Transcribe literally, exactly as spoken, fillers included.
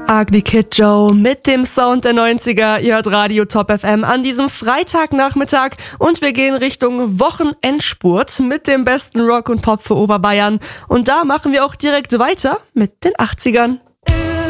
Ugly Kid Joe mit dem Sound der neunziger. Ihr hört Radio Top F M an diesem Freitagnachmittag und wir gehen Richtung Wochenendspurt mit dem besten Rock und Pop für Oberbayern. Und da machen wir auch direkt weiter mit den achtzigern.